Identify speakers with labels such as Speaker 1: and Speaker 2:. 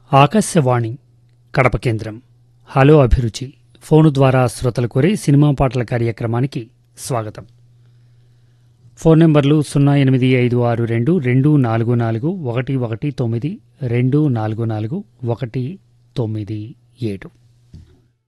Speaker 1: ఆకాశవాణి కడప కేంద్రం. హలో అభిరుచి ఫోను ద్వారా శ్రోతలు కోరే సినిమా పాటల కార్యక్రమానికి స్వాగతం. ఫోన్ నంబర్లు 08562244119, 2441197.